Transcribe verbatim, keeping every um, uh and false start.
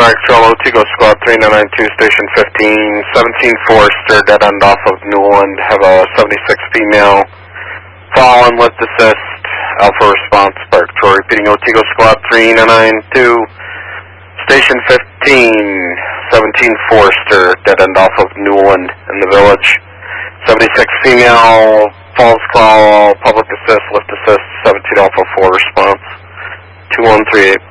Trello, Tigo Squad three nine nine two, Station fifteen, seventeen Forester, dead end off of Newland, have a seventy-six female, fallen with assist, Alpha response, Park Troy, repeating Otigo Squad three nine nine two, Station fifteen, seventeen Forester, dead end off of Newland in the village, seventy-six female, false call, public assist, lift assist, seventeen Alpha four response, two one three eight.